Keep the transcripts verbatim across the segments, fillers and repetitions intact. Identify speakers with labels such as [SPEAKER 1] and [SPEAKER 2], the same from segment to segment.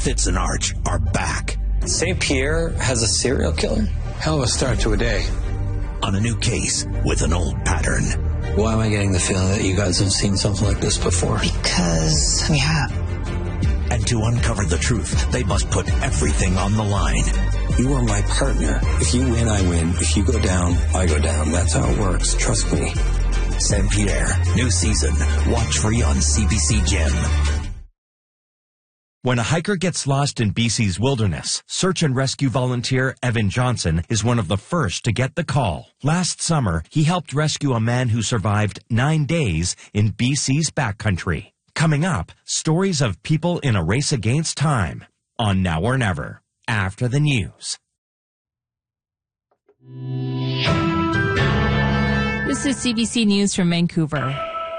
[SPEAKER 1] Fitz and Arch are back.
[SPEAKER 2] Saint Pierre has a serial killer?
[SPEAKER 3] Hell of a start to a day.
[SPEAKER 1] On a new case with an old pattern.
[SPEAKER 2] Why am I getting the feeling that you guys have seen something like this before?
[SPEAKER 4] Because we have.
[SPEAKER 1] And to uncover the truth, they must put everything on the line.
[SPEAKER 2] You are my partner. If you win, I win. If you go down, I go down. That's how it works. Trust me.
[SPEAKER 1] Saint Pierre, new season. Watch free on C B C Gem.
[SPEAKER 5] When a hiker gets lost in B C's wilderness, search and rescue volunteer Evan Johnson is one of the first to get the call. Last summer, he helped rescue a man who survived nine days in B C's backcountry. Coming up, stories of people in a race against time on Now or Never, after the news.
[SPEAKER 6] This is C B C News from Vancouver.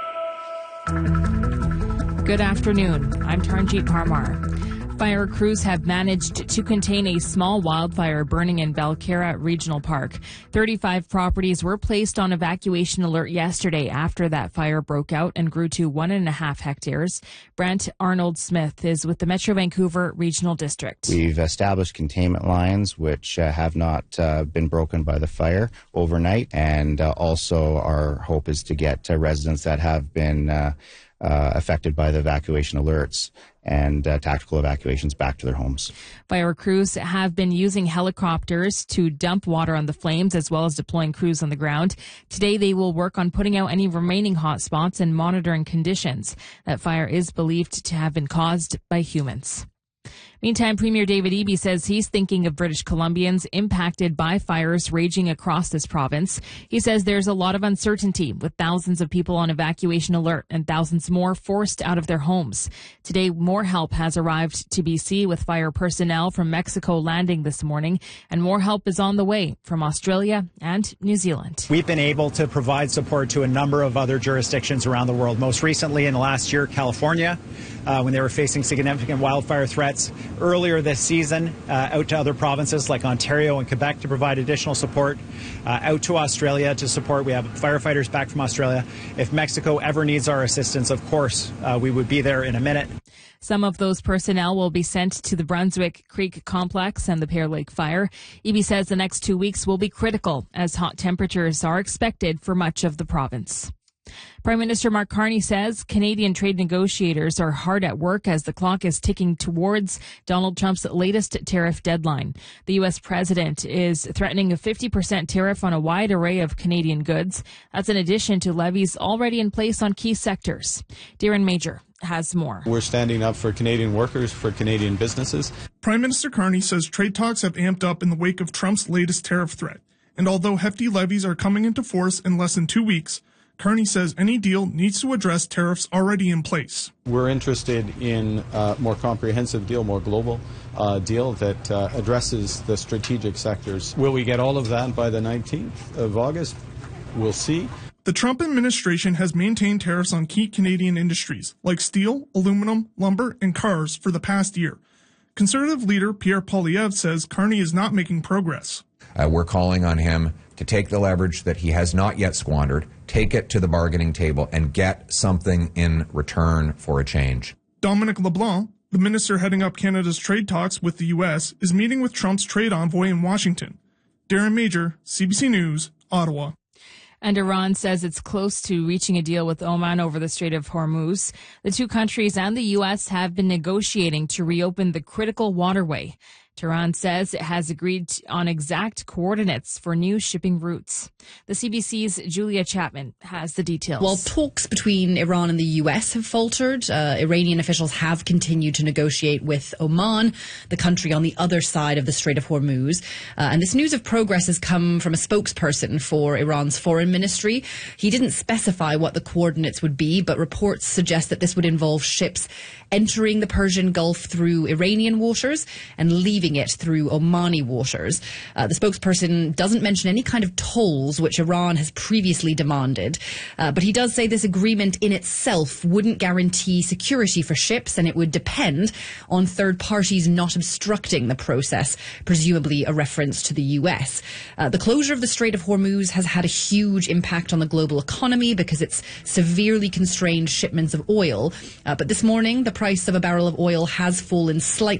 [SPEAKER 6] Good afternoon. I'm Taranjeet Parmar. Fire crews have managed to contain a small wildfire burning in Belcarra Regional Park. thirty-five properties were placed on evacuation alert yesterday after that fire broke out and grew to one and a half hectares. Brent Arnold Smith is with the Metro Vancouver Regional District.
[SPEAKER 7] We've established containment lines which uh, have not uh, been broken by the fire overnight, and uh, also our hope is to get uh, residents that have been uh, uh, affected by the evacuation alerts and uh, tactical evacuations back to their homes.
[SPEAKER 6] Fire crews have been using helicopters to dump water on the flames as well as deploying crews on the ground. Today they will work on putting out any remaining hot spots and monitoring conditions. That fire is believed to have been caused by humans. Meantime, Premier David Eby says he's thinking of British Columbians impacted by fires raging across this province. He says there's a lot of uncertainty with thousands of people on evacuation alert and thousands more forced out of their homes. Today, more help has arrived to B C with fire personnel from Mexico landing this morning, and more help is on the way from Australia and New Zealand.
[SPEAKER 8] We've been able to provide support to a number of other jurisdictions around the world. Most recently in the last year, California, uh, when they were facing significant wildfire threats. Earlier this season, uh, out to other provinces like Ontario and Quebec to provide additional support, uh, out to Australia to support. We have firefighters back from Australia. If Mexico ever needs our assistance, of course, uh, we would be there in a minute.
[SPEAKER 6] Some of those personnel will be sent to the Brunswick Creek Complex and the Pear Lake Fire. Eby says the next two weeks will be critical as hot temperatures are expected for much of the province. Prime Minister Mark Carney says Canadian trade negotiators are hard at work as the clock is ticking towards Donald Trump's latest tariff deadline. The U S president is threatening a fifty percent tariff on a wide array of Canadian goods. That's in addition to levies already in place on key sectors. Darren Major has more.
[SPEAKER 9] We're standing up for Canadian workers, for Canadian businesses.
[SPEAKER 10] Prime Minister Carney says trade talks have amped up in the wake of Trump's latest tariff threat. And although hefty levies are coming into force in less than two weeks, Carney says any deal needs to address tariffs already in place.
[SPEAKER 9] We're interested in a more comprehensive deal, more global uh, deal that uh, addresses the strategic sectors. Will we get all of that by the nineteenth of August? We'll see.
[SPEAKER 10] The Trump administration has maintained tariffs on key Canadian industries like steel, aluminum, lumber, and cars for the past year. Conservative leader Pierre Poilievre says Carney is not making progress.
[SPEAKER 11] Uh, we're calling on him to take the leverage that he has not yet squandered, take it to the bargaining table, and get something in return for a change.
[SPEAKER 10] Dominic LeBlanc, the minister heading up Canada's trade talks with the U S, is meeting with Trump's trade envoy in Washington. Darren Major, C B C News, Ottawa.
[SPEAKER 6] And Iran says it's close to reaching a deal with Oman over the Strait of Hormuz. The two countries and the U S have been negotiating to reopen the critical waterway. Tehran says it has agreed on exact coordinates for new shipping routes. The C B C's Julia Chapman has the details.
[SPEAKER 12] While talks between Iran and the U S have faltered, uh, Iranian officials have continued to negotiate with Oman, the country on the other side of the Strait of Hormuz. Uh, and this news of progress has come from a spokesperson for Iran's foreign ministry. He didn't specify what the coordinates would be, but reports suggest that this would involve ships entering the Persian Gulf through Iranian waters and leaving it through Omani waters. Uh, the spokesperson doesn't mention any kind of tolls, which Iran has previously demanded. Uh, but he does say this agreement in itself wouldn't guarantee security for ships, and it would depend on third parties not obstructing the process, presumably a reference to the U S. Uh, the closure of the Strait of Hormuz has had a huge impact on the global economy because it's severely constrained shipments of oil. Uh, but this morning, the price of a barrel of oil has fallen slightly